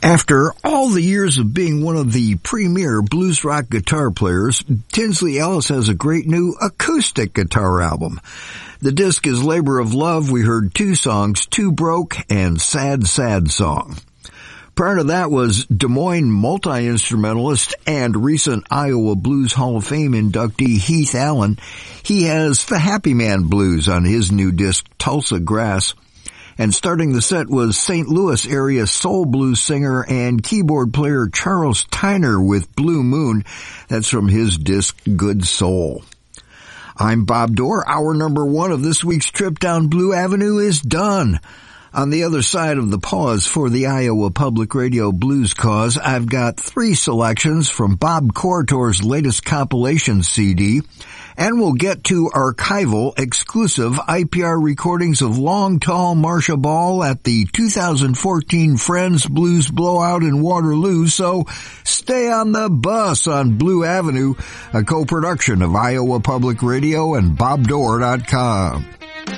After all the years of being one of the premier blues rock guitar players, Tinsley Ellis has a great new acoustic guitar album. The disc is Labor of Love. We heard two songs, Too Broke and Sad, Sad Song. Prior to that was Des Moines multi-instrumentalist and recent Iowa Blues Hall of Fame inductee Heath Allen. He has the Happy Man Blues on his new disc, Tulsa Grass. And starting the set was St. Louis area soul blues singer and keyboard player Charles Tyner with Blue Moon. That's from his disc, Good Soul. I'm Bob Dorr. Hour number 1 of this week's trip down Blue Avenue is done. On the other side of the pause for the Iowa Public Radio Blues Cause, I've got 3 selections from Bob Corritor's latest compilation CD, and we'll get to archival exclusive IPR recordings of Long Tall Marcia Ball at the 2014 Friends Blues Blowout in Waterloo, so stay on the bus on Blue Avenue, a co-production of Iowa Public Radio and BobDorr.com.